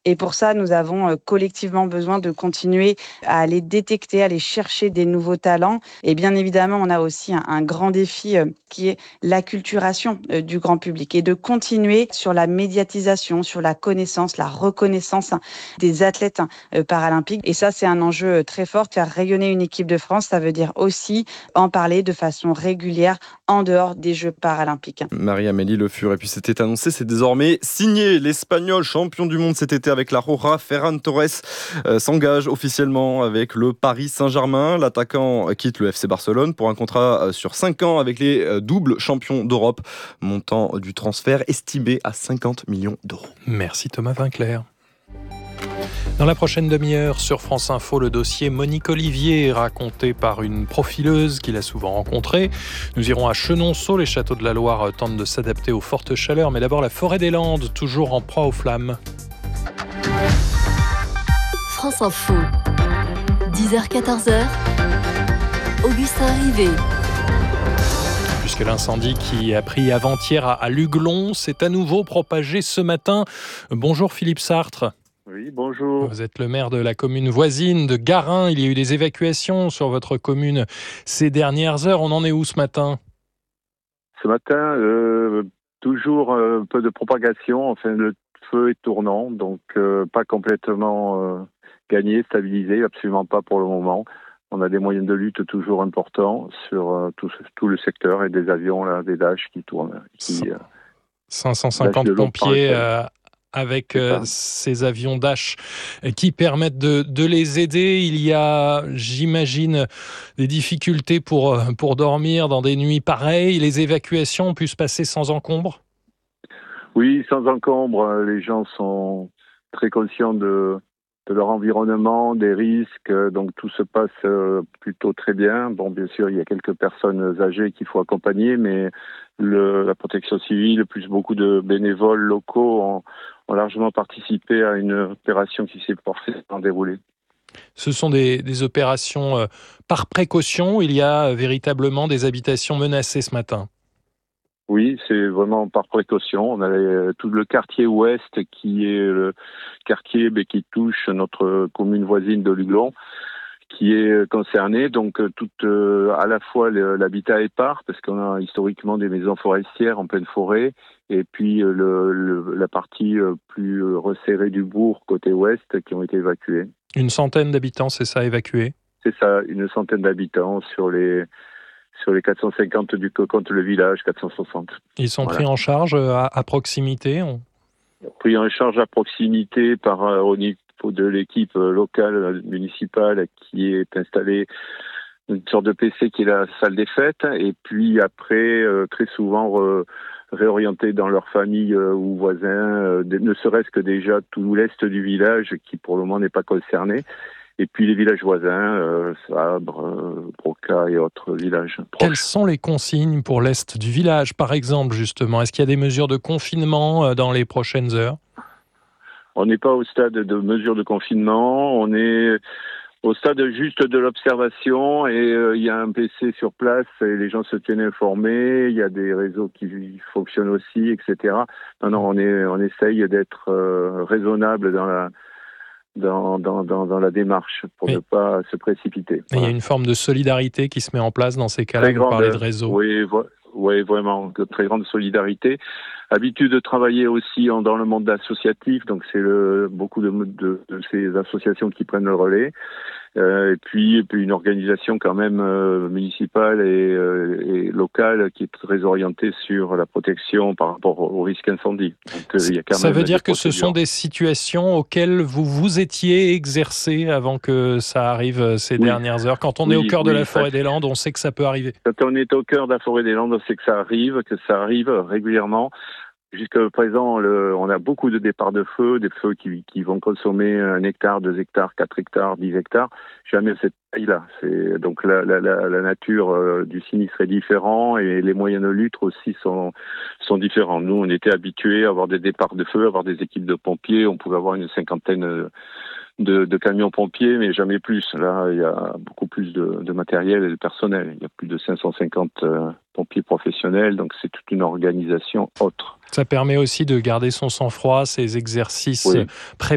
Et pour ça, nous avons collectivement besoin de continuer à aller détecter, à aller chercher des nouveaux talents. Et bien évidemment, on a aussi un grand défi qui est l'acculturation du grand public et de continuer sur la médiatisation, sur la connaissance, la reconnaissance des athlètes paralympiques. Et ça, c'est un enjeu très fort. Faire rayonner une équipe de France, ça veut dire aussi en parler de façon régulière en dehors des Jeux paralympiques. Marie-Amélie Le Fur. Et puis c'était annoncé, c'est désormais signé. L'Espagnol champion du monde cet été avec la Roja, Ferran Torres, s'engage officiellement avec le Paris Saint-Germain. L'attaquant quitte le FC Barcelone pour un contrat sur 5 ans avec les doubles champions d'Europe. Montant du transfert estimé à 50 millions d'euros. Merci Thomas Vinclair. Dans la prochaine demi-heure, sur France Info, le dossier Monique Olivier, raconté par une profileuse qu'il a souvent rencontrée. Nous irons à Chenonceau. Les châteaux de la Loire tentent de s'adapter aux fortes chaleurs. Mais d'abord, la forêt des Landes, toujours en proie aux flammes. France Info, 10h-14h, Augustin Rivet. Puisque l'incendie qui a pris avant-hier à Luglon s'est à nouveau propagé ce matin. Bonjour Philippe Sartre. Oui, bonjour. Vous êtes le maire de la commune voisine de Garin. Il y a eu des évacuations sur votre commune ces dernières heures. On en est où ce matin ? Ce matin, toujours un peu de propagation. Enfin, le feu est tournant, donc pas complètement gagné, stabilisé, absolument pas pour le moment. On a des moyens de lutte toujours importants sur tout le secteur et des avions, là, des Dash qui tournent. 550 pompiers avec ces avions Dash qui permettent de les aider. Il y a, j'imagine, des difficultés pour dormir dans des nuits pareilles. Les évacuations ont pu se passer sans encombre ? Oui, sans encombre. Les gens sont très conscients de leur environnement, des risques, donc tout se passe plutôt très bien. Bon, bien sûr, il y a quelques personnes âgées qu'il faut accompagner, mais la protection civile, plus beaucoup de bénévoles locaux ont largement participé à une opération qui s'est parfaitement déroulée. Ce sont des opérations par précaution. Il y a véritablement des habitations menacées ce matin. Oui, c'est vraiment par précaution. On a tout le quartier ouest qui est le quartier qui touche notre commune voisine de Luglon, qui est concerné. Donc à la fois l'habitat épars, parce qu'on a historiquement des maisons forestières en pleine forêt, et puis la partie plus resserrée du bourg côté ouest qui ont été évacués. Une centaine d'habitants, c'est ça, évacués ? C'est ça, une centaine d'habitants sur les 450 du compte le village, 460. Ils sont pris en charge à proximité Pris en charge à proximité au niveau de l'équipe locale, municipale, qui est installée une sorte de PC qui est la salle des fêtes, et puis après, très souvent réorientés dans leur famille ou voisins, ne serait-ce que déjà tout l'est du village, qui pour le moment n'est pas concerné. Et puis les villages voisins, Sabre, Broca et autres villages proches. Quelles sont les consignes pour l'est du village, par exemple, justement ? Est-ce qu'il y a des mesures de confinement dans les prochaines heures ? On n'est pas au stade de mesures de confinement, on est au stade juste de l'observation, et il y a un PC sur place et les gens se tiennent informés, il y a des réseaux qui fonctionnent aussi, etc. Non, on essaye d'être raisonnable dans la démarche pour ne pas se précipiter. Il y a une forme de solidarité qui se met en place dans ces cas-là. Vous parlez de réseau. Oui, vraiment, de très grande solidarité. Habitude de travailler aussi dans le monde associatif, donc c'est beaucoup de ces associations qui prennent le relais. Et puis une organisation quand même municipale et locale qui est très orientée sur la protection par rapport au risque incendie. Donc, il y a quand ça même veut dire que ce sont des situations auxquelles vous étiez exercé avant que ça arrive ces dernières heures. Quand on est au cœur de la forêt des Landes, on sait que ça peut arriver. Quand on est au cœur de la forêt des Landes, on sait que ça arrive régulièrement. Jusqu'à présent, on a beaucoup de départs de feux, des feux qui vont consommer 1 hectare, 2 hectares, 4 hectares, 10 hectares. Jamais cette taille-là. Donc la nature du sinistre est différente et les moyens de lutte aussi sont différents. Nous, on était habitués à avoir des départs de feu, à avoir des équipes de pompiers. On pouvait avoir une cinquantaine de camions pompiers, mais jamais plus. Là, il y a beaucoup plus de matériel et de personnel. Il y a plus de 550 pompiers professionnels, donc c'est toute une organisation autre. Ça permet aussi de garder son sang-froid, ces exercices